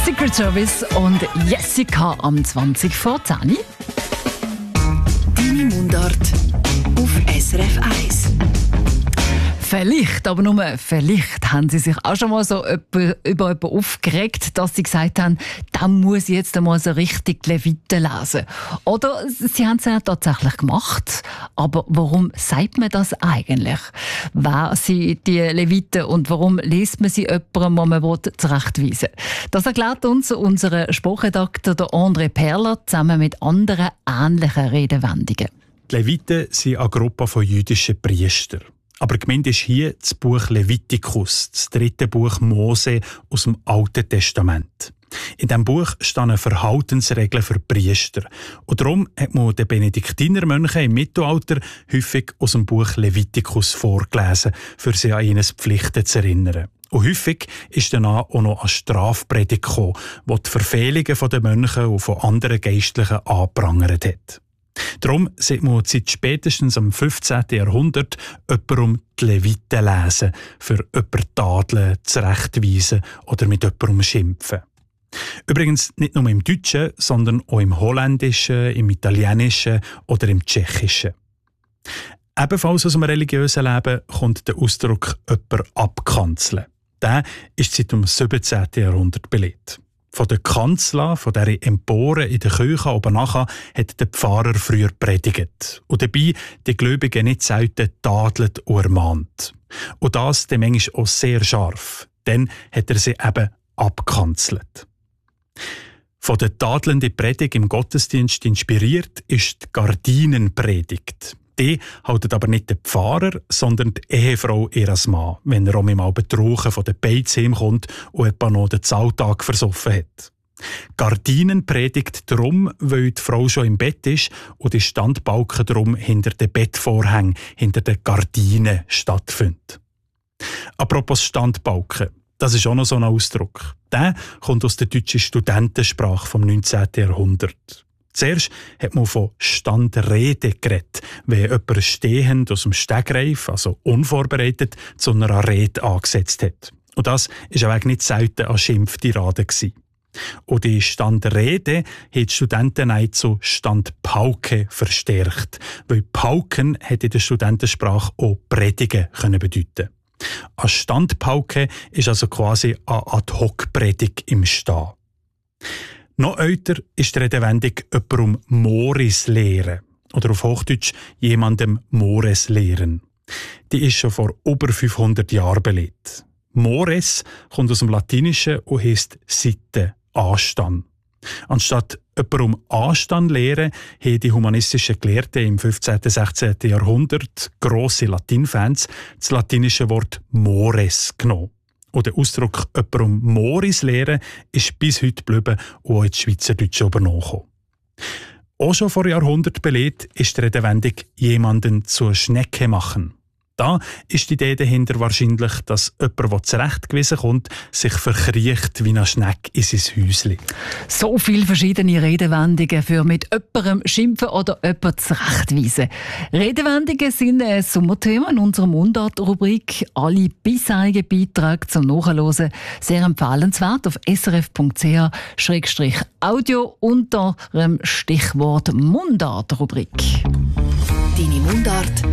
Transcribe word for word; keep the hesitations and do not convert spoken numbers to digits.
Secret Service und Jessica am zwanzig vor zehn. Deine Mundart auf S R F eins. Vielleicht, aber nur vielleicht, haben Sie sich auch schon mal so über, über jemanden aufgeregt, dass Sie gesagt haben, da muss ich jetzt einmal so richtig die Leviten lesen. Oder Sie haben es ja tatsächlich gemacht, aber warum sagt man das eigentlich? Wer sind die Leviten und warum liest man sie jemandem, wo man zurechtweisen will? Das erklärt uns unser Sprachredakteur André Perler zusammen mit anderen ähnlichen Redewendungen. Die Leviten sind eine Gruppe von jüdischen Priestern. Aber gemeint ist hier das Buch Levitikus, das dritte Buch Mose aus dem Alten Testament. In diesem Buch stehen Verhaltensregeln für Priester. Und darum hat man den Benediktinermönchen im Mittelalter häufig aus dem Buch Levitikus vorgelesen, für sie an ihre Pflichten zu erinnern. Und häufig ist danach auch noch eine Strafpredigt gekommen, die die Verfehlungen der Mönche und von anderen Geistlichen angeprangert hat. Darum sieht man seit spätestens am fünfzehnten Jahrhundert jemandem die Leviten lesen, für jemanden tadeln, zurechtweisen oder mit jemandem schimpfen. Übrigens nicht nur im Deutschen, sondern auch im Holländischen, im Italienischen oder im Tschechischen. Ebenfalls aus dem religiösen Leben kommt der Ausdruck «jemanden abkanzeln». Der ist seit dem siebzehnten Jahrhundert belegt. Von der Kanzel, von dieser Empore in der Kirche oben nachher, hat der Pfarrer früher predigt. Und dabei die Gläubigen nicht selten tadelt und ermahnt. Und das dann manchmal auch sehr scharf. Dann hat er sie eben abkanzelt. Von der tadelnden Predigt im Gottesdienst inspiriert ist die Gardinenpredigt. Die hält aber nicht der Pfarrer, sondern die Ehefrau ihres Mann, wenn er auch mal betrunken von der Beiz heimkommt und etwa noch den Zahltag versoffen hat. Gardinen predigt darum, weil die Frau schon im Bett ist und die Standbalken darum hinter den Bettvorhängen, hinter den Gardinen stattfinden. Apropos Standbalken, das ist auch noch so ein Ausdruck. Der kommt aus der deutschen Studentensprache vom neunzehnten Jahrhundert. Zuerst hat man von Standrede geredet, wenn jemand stehend aus dem Stegreif, also unvorbereitet, zu einer Rede angesetzt hat. Und das war auch nicht selten eine Schimpftirade. Und die Standrede haben die Studenten auch zu Standpauke verstärkt, weil Pauken hat in der Studentensprache auch Predigen können bedeuten. Eine Standpauke ist also quasi eine Ad-hoc-Predigt im Stehen. Noch älter ist die Redewendung jemandem Moris lehren oder auf Hochdeutsch jemandem Mores lehren. Die ist schon vor über fünfhundert Jahren belegt. Mores kommt aus dem Latinischen und heisst Sitte, Anstand. Anstatt jemandem Anstand lehren, haben die humanistischen Gelehrten im fünfzehnten und sechzehnten Jahrhundert, grosse Latinfans, das latinische Wort Mores genommen. Und der Ausdruck «jemandem Moris lehren» ist bis heute geblieben und auch ins Schweizerdeutsche übernommen. Auch schon vor Jahrhunderten belegt ist die Redewendung «jemanden zur Schnecke machen». Da ist die Idee dahinter wahrscheinlich, dass jemand, der zurechtgewiesen kommt, sich verkriecht wie eine Schnecke in sein Häuschen. So viele verschiedene Redewendungen für mit jemandem schimpfen oder jemanden zurechtweisen. Redewendungen sind ein Sommerthema in unserer Mundart-Rubrik. Alle bisherigen Beiträge zum Nachhören sehr empfehlenswert auf srf.ch Schrägstrich Audio unter dem Stichwort Mundart-Rubrik. Deine Mundart